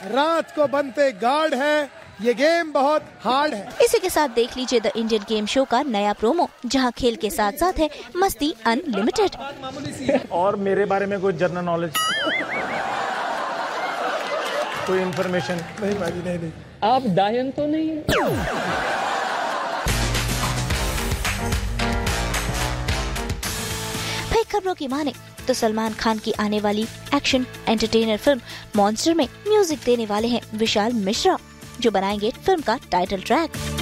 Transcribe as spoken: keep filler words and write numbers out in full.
रात को बनते गार्ड है, ये गेम बहुत हार्ड है। इसी के साथ देख लीजिए द इंडियन गेम शो का नया प्रोमो, जहां खेल के साथ साथ है मस्ती अनलिमिटेड। और मेरे बारे में कोई जनरल नॉलेज, कोई इन्फॉर्मेशन? नहीं भाजी, नहीं नहीं। आप डायन तो नहीं है? भाई खबरों की माने तो सलमान खान की आने वाली एक्शन एंटरटेनर फिल्म मॉन्स्टर में म्यूजिक देने वाले हैं विशाल मिश्रा, जो बनाएंगे फिल्म का टाइटल ट्रैक।